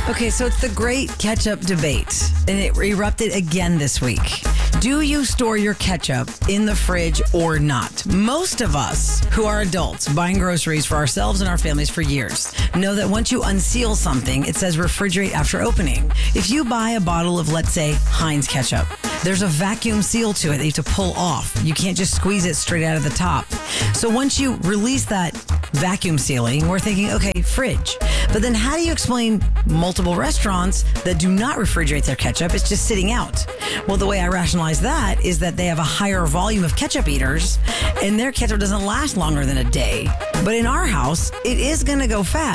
Okay, so it's the great ketchup debate, and it erupted again this week. Do you store your ketchup in the fridge or not? Most of us who are adults buying groceries for ourselves and our families for years know that once you unseal something, it says refrigerate after opening. If you buy a bottle of, let's say, Heinz ketchup, there's a vacuum seal to it that you have to pull off. You can't just squeeze it straight out of the top. So once you release that vacuum sealing, we're thinking, okay, fridge. But then how do you explain multiple restaurants that do not refrigerate their ketchup? It's just sitting out. Well, the way I rationalize that is that they have a higher volume of ketchup eaters and their ketchup doesn't last longer than a day. But in our house, it is going to go fast.